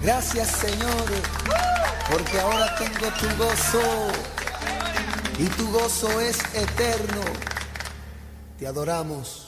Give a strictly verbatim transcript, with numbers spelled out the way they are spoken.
Gracias, Señor, porque ahora tengo tu gozo y tu gozo es eterno. Te adoramos.